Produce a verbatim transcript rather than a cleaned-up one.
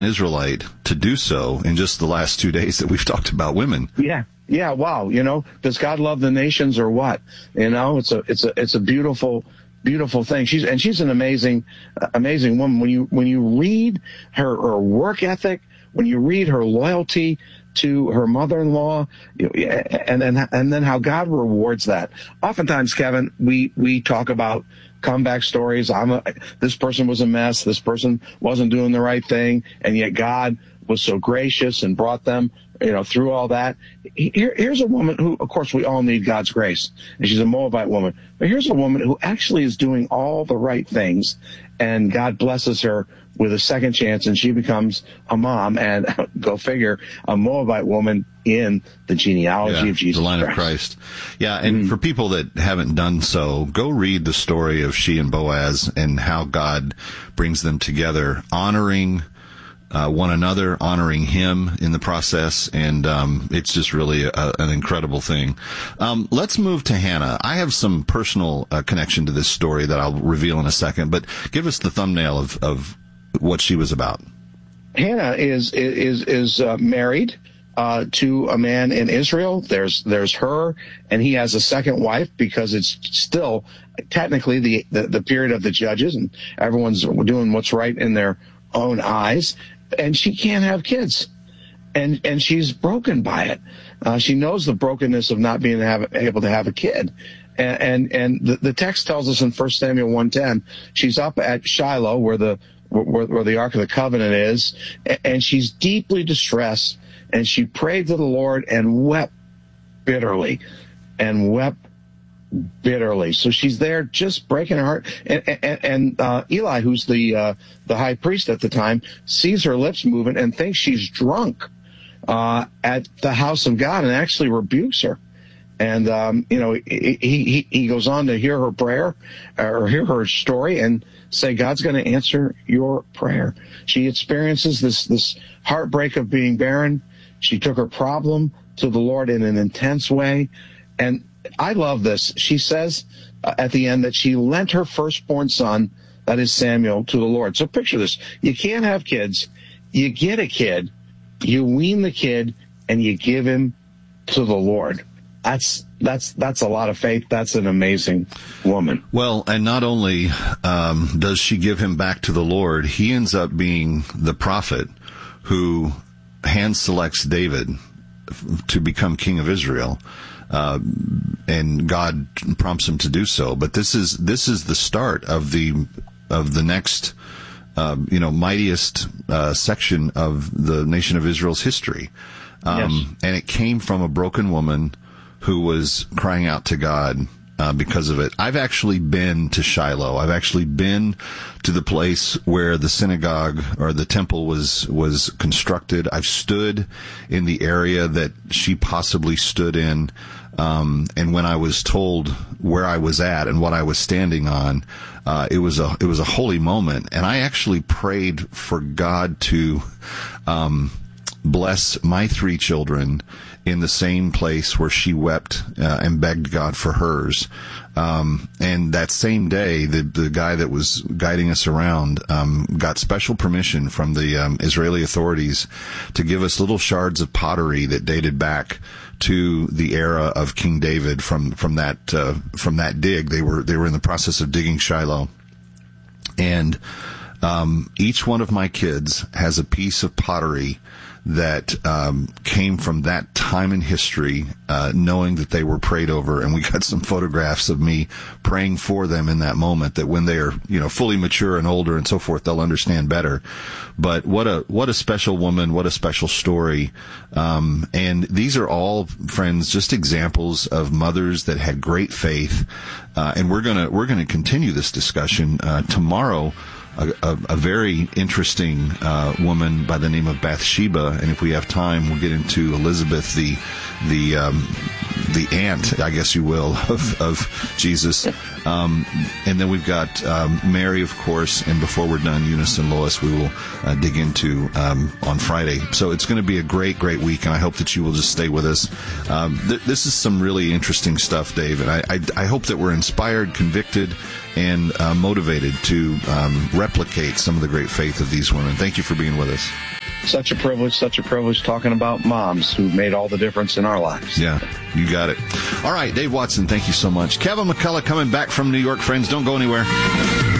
Israelite to do so in just the last two days that we've talked about women. Yeah. Yeah. Wow. You know, does God love the nations or what? You know, it's a, it's a, it's a beautiful, beautiful thing. She's, and she's an amazing, uh, amazing woman. When you, when you read her, her work ethic, when you read her loyalty to her mother-in-law, you know, and then, and then how God rewards that. Oftentimes, Kevin, we, we talk about comeback stories. I'm a, this person was a mess. This person wasn't doing the right thing. And yet God was so gracious and brought them, you know, through all that. Here, here's a woman who, of course, we all need God's grace. And she's a Moabite woman. But here's a woman who actually is doing all the right things. And God blesses her with a second chance, and she becomes a mom, and go figure, a Moabite woman in the genealogy yeah, of Jesus the line Christ. of Christ. Yeah, and mm. for people that haven't done so, go read the story of she and Boaz and how God brings them together, honoring uh, one another, honoring him in the process, and um, it's just really a, an incredible thing. Um, let's move to Hannah. I have some personal uh, connection to this story that I'll reveal in a second, but give us the thumbnail of, of what she was about. Hannah is is is uh, married uh, to a man in Israel. There's there's her, and he has a second wife because it's still technically the, the, the period of the judges, and everyone's doing what's right in their own eyes. And she can't have kids, and and she's broken by it. Uh, she knows the brokenness of not being have, able to have a kid. And and, and the, the text tells us in First Samuel one ten, she's up at Shiloh where the Where, where the Ark of the Covenant is, and she's deeply distressed, and she prayed to the Lord and wept bitterly, and wept bitterly. So she's there just breaking her heart, and, and, and uh, Eli, who's the uh, the high priest at the time, sees her lips moving and thinks she's drunk uh, at the house of God, and actually rebukes her. And, um, you know, he, he, he goes on to hear her prayer or hear her story and say, God's going to answer your prayer. She experiences this, this heartbreak of being barren. She took her problem to the Lord in an intense way. And I love this. She says uh, at the end that she lent her firstborn son, that is Samuel, to the Lord. So picture this. You can't have kids. You get a kid, you wean the kid, and you give him to the Lord. That's that's that's a lot of faith. That's an amazing woman. Well, and not only um, does she give him back to the Lord, he ends up being the prophet who hand selects David to become king of Israel, uh, and God prompts him to do so. But this is this is the start of the of the next, uh, you know, mightiest uh, section of the nation of Israel's history, um, yes. And it came from a broken woman who was crying out to God uh, because of it. I've actually been to Shiloh. I've actually been to the place where the synagogue or the temple was was constructed. I've stood in the area that she possibly stood in. Um, and when I was told where I was at and what I was standing on, uh, it was a it was a holy moment. And I actually prayed for God to um, bless my three children in the same place where she wept uh, and begged God for hers. Um, and that same day, the, the guy that was guiding us around um, got special permission from the um, Israeli authorities to give us little shards of pottery that dated back to the era of King David. From from that uh, from that dig, they were they were in the process of digging Shiloh, and um, each one of my kids has a piece of pottery that um, came from that time in history, uh, knowing that they were prayed over. And we got some photographs of me praying for them in that moment, that when they are, you know, fully mature and older and so forth, they'll understand better. But what a, what a special woman, what a special story. Um, and these are all, friends, just examples of mothers that had great faith. Uh, and we're gonna, we're gonna continue this discussion, uh, tomorrow. A, a, a very interesting uh, woman by the name of Bathsheba, and if we have time, we'll get into Elizabeth, the the um, the aunt, I guess you will, of, of Jesus. Um, and then we've got um, Mary, of course, and before we're done, Eunice and Lois, we will uh, dig into um, on Friday. So it's going to be a great, great week, and I hope that you will just stay with us. Um, th- this is some really interesting stuff, Dave, and I, I, I hope that we're inspired, convicted, and uh, motivated to um, replicate some of the great faith of these women. Thank you for being with us. Such a privilege, such a privilege talking about moms who made all the difference in our lives. Yeah, you got it. All right, Dave Watson, thank you so much. Kevin McCullough coming back from New York, friends. Don't go anywhere.